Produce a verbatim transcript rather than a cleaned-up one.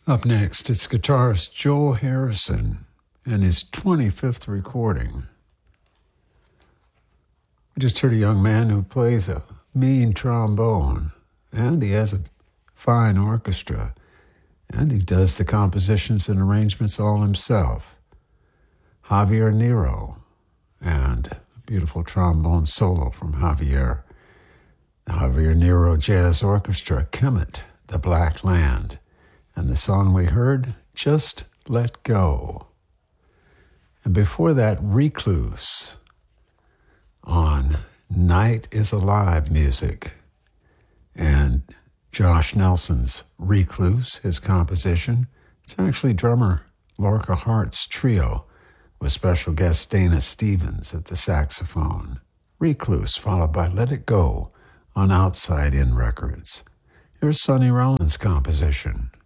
Up next, it's guitarist Joel Harrison and his twenty-fifth recording. We just heard a young man who plays a mean trombone, and he has a fine orchestra, and he does the compositions and arrangements all himself. Javier Nero, and a beautiful trombone solo from Javier. The Javier Nero Jazz Orchestra, Kemet, The Black Land. And the song we heard, Just Let Go. And before that, Recluse on Night is Alive music. And Josh Nelson's Recluse, his composition. It's actually drummer Lorca Hart's trio with special guest Dana Stevens at the saxophone. Recluse, followed by Let It Go on Outside In Records. Here's Sonny Rollins' composition.